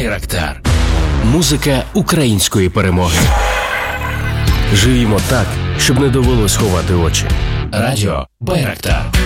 Байрактар. Музика української перемоги. Живімо так, щоб не довелось ховати очі. Радіо Байрактар.